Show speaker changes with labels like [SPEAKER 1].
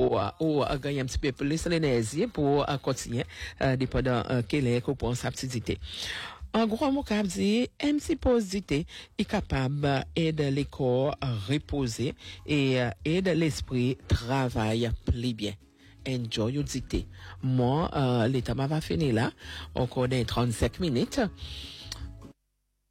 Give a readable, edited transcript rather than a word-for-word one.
[SPEAKER 1] ou gagner un petit peu plus l'énergie pour continuer dépendant quelle est qu'on pense activité. En gros, mon cap dit, un petit pause d'été est capable d'aider le corps à reposer et aider l'esprit travailler plus bien. Enjoy your dictée. Moi, l'état m'a fini là, encore dans 35 minutes.